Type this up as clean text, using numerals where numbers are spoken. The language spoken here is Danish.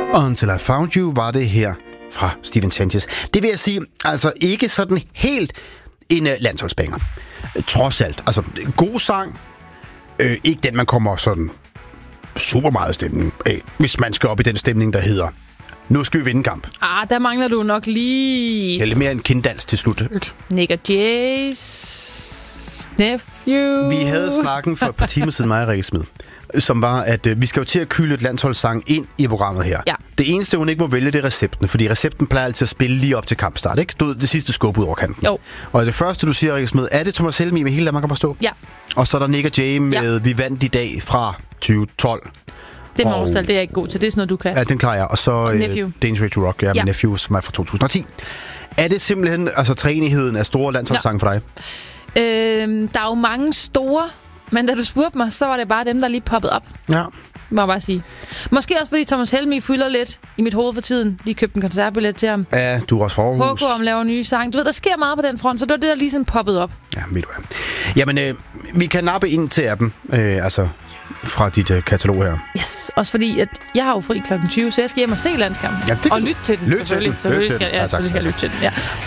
Until I Found You var det her fra Stephen Sanchez. Det vil jeg sige, altså ikke sådan helt en landsholdsbanger. Trods alt, altså god sang, ikke den man kommer sådan super meget stemning af, hvis man skal op i den stemning, der hedder nu skal vi vinde kamp. Der mangler du nok lige... Eller mere en kinddans til slut, ikke? Nick og Jays nephew. Vi havde snakken for et par timer siden, mig og Rikke Smed, som var, at vi skal jo til at kylde et landsholdssang ind i programmet her. Ja. Det eneste, hun ikke må vælge, det er recepten, fordi recepten plejer altid at spille lige op til kampstart, ikke? Det sidste skub ud over kanten. Jo. Og det første, du siger, Rikke Smed, er det Thomas Helmig med hele Danmark kan forstå? Ja. Og så er der Nick og Jay med Vi vandt i dag fra 2012. Det med årstal, det er jeg ikke god til. Det er sådan noget, du kan. Ja, den klarer jeg. Og så Dangerous to Rock, med Nephew, som er fra 2010. Er det simpelthen altså træenigheden af store landsholdssange for dig? Der er jo mange store, men da du spurgte mig, så var det bare dem, der lige poppede op. Ja. Må jeg bare sige. Måske også fordi Thomas Helmig fylder lidt i mit hoved for tiden. Lige købte en koncertbillet til ham. Ja, du er også for Aarhus. HK laver nye sang. Du ved, der sker meget på den front, så det var det, der lige sådan poppede op. Ja, ved du hvad. Jamen, vi kan nappe ind til appen, altså fra dit katalog her. Yes, også fordi, at jeg har jo fri kl. 20, så jeg skal hjem og se landskampen. Ja, og lytte til den. Lyt til den. Selvfølgelig skal jeg lytte til den. Ja.